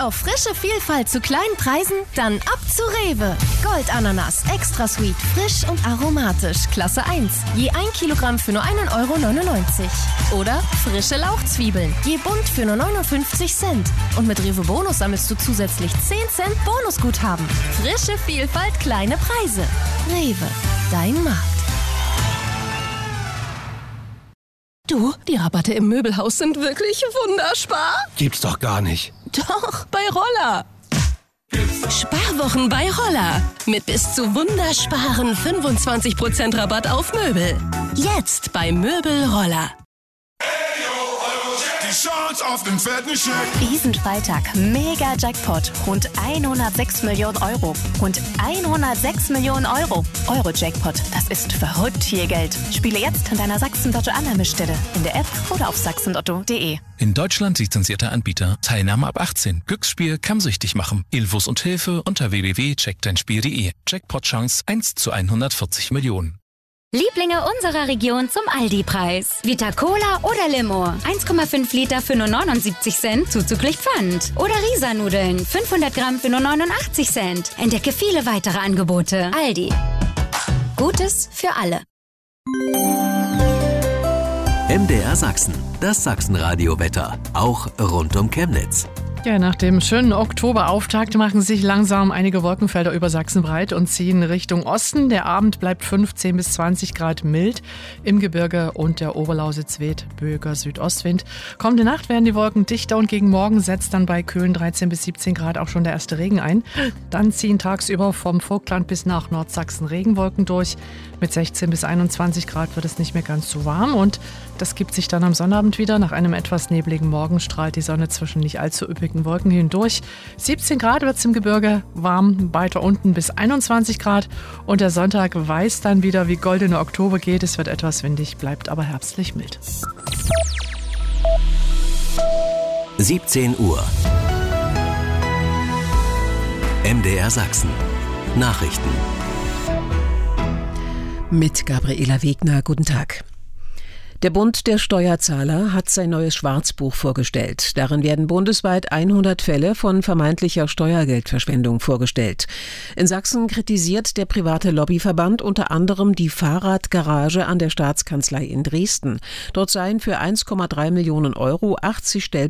auf frische Vielfalt zu kleinen Preisen? Dann ab zu Rewe. Goldananas, extra sweet, frisch und aromatisch, Klasse 1. Je 1 Kilogramm für nur 1,99 €. Oder frische Lauchzwiebeln, je bunt für nur 59 Cent. Und mit Rewe Bonus sammelst du zusätzlich 10 Cent Bonusguthaben. Frische Vielfalt, kleine Preise. Rewe, dein Markt. Du, die Rabatte im Möbelhaus sind wirklich wunderbar. Gibt's doch gar nicht. Doch, bei Roller. Sparwochen bei Roller. Mit bis zu wundersparen 25% Rabatt auf Möbel. Jetzt bei Möbel Roller. Die Chance auf den fetten Scheck. Diesen Freitag Mega Jackpot. Rund 106 Millionen Euro. Rund 106 Millionen Euro. Euro-Jackpot. Das ist verrückt viel Geld. Spiele jetzt an deiner Sachsen-Lotto-Annahmestelle. In der App oder auf sachsenlotto.de. In Deutschland lizenzierter Anbieter. Teilnahme ab 18. Glücksspiel kann süchtig machen. Infos und Hilfe unter www.checkdeinspiel.de. Jackpot-Chance 1 zu 140 Millionen. Lieblinge unserer Region zum Aldi-Preis. Vita Cola oder Limo. 1,5 Liter für nur 79 Cent, zuzüglich Pfand. Oder Risa-Nudeln. 500 Gramm für nur 89 Cent. Entdecke viele weitere Angebote. Aldi. Gutes für alle. MDR Sachsen. Das Sachsenradio-Wetter. Auch rund um Chemnitz. Ja, nach dem schönen Oktoberauftakt machen sich langsam einige Wolkenfelder über Sachsen breit und ziehen Richtung Osten. Der Abend bleibt 15 bis 20 Grad mild. Im Gebirge und der Oberlausitz weht böiger Südostwind. Kommende Nacht werden die Wolken dichter und gegen Morgen setzt dann bei kühlen 13 bis 17 Grad auch schon der erste Regen ein. Dann ziehen tagsüber vom Vogtland bis nach Nordsachsen Regenwolken durch. Mit 16 bis 21 Grad wird es nicht mehr ganz so warm und das gibt sich dann am Sonnabend wieder. Nach einem etwas nebligen Morgen strahlt die Sonne zwischen nicht allzu üppigen Wolken hindurch. 17 Grad wird es im Gebirge, warm weiter unten bis 21 Grad. Und der Sonntag weiß dann wieder, wie goldener Oktober geht. Es wird etwas windig, bleibt aber herbstlich mild. 17 Uhr. MDR Sachsen. Nachrichten. Mit Gabriela Wegner, guten Tag. Der Bund der Steuerzahler hat sein neues Schwarzbuch vorgestellt. Darin werden bundesweit 100 Fälle von vermeintlicher Steuergeldverschwendung vorgestellt. In Sachsen kritisiert der private Lobbyverband unter anderem die Fahrradgarage an der Staatskanzlei in Dresden. Dort seien für 1,3 Millionen Euro 80 Stellplätze